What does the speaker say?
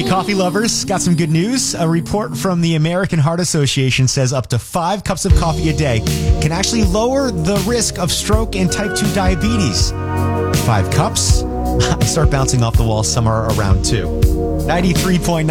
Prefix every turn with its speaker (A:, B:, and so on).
A: coffee lovers, got some good news. A report from the American Heart Association says up to 5 cups of coffee a day can actually lower the risk of stroke and type 2 diabetes. 5 cups? I start bouncing off the wall somewhere around 2. 93.9